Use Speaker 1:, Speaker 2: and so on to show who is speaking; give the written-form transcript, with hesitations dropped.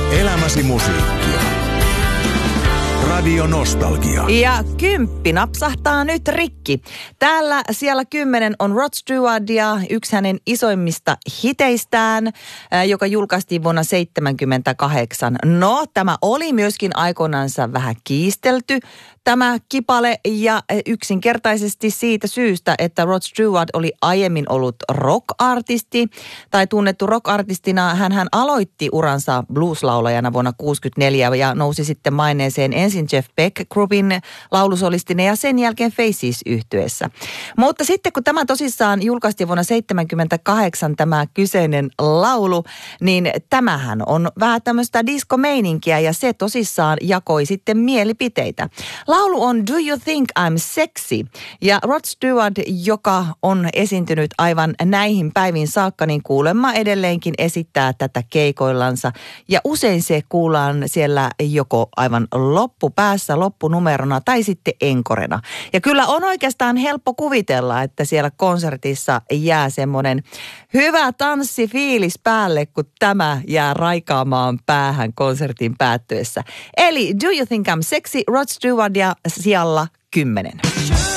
Speaker 1: Elämäsi musiikkia. Radio Nostalgia.
Speaker 2: Ja 10 napsahtaa nyt rikki. Täällä siellä 10 on Rod Stewart ja yksi hänen isoimmista hiteistään, joka julkaistiin vuonna 1978. No, tämä oli myöskin aikoinansa vähän kiistelty, tämä kipale, ja yksinkertaisesti siitä syystä, että Rod Stewart oli aiemmin ollut rock-artisti tai tunnettu rock-artistina. Hän aloitti uransa blueslaulajana vuonna 1964 ja nousi sitten maineeseen ensin Jeff Beck Groupin laulusolistina ja sen jälkeen Faces-yhtyeessä. Mutta sitten kun tämä tosissaan julkaistiin vuonna 1978 tämä kyseinen laulu, niin tämähän on vähän tämmöistä disco-meininkiä ja se tosissaan jakoi sitten mielipiteitä. Laulu on Do You Think I'm Sexy? Ja Rod Stewart, joka on esiintynyt aivan näihin päiviin saakka, niin kuulemma edelleenkin esittää tätä keikoillansa. Ja usein se kuullaan siellä joko aivan loppupäässä, loppunumerona tai sitten enkorena. Ja kyllä on oikeastaan helppo kuvitella, että siellä konsertissa jää semmoinen hyvä tanssifiilis päälle, kun tämä jää raikaamaan päähän konsertin päättyessä. Eli Do You Think I'm Sexy? Rod Stewart ja sijalla 10.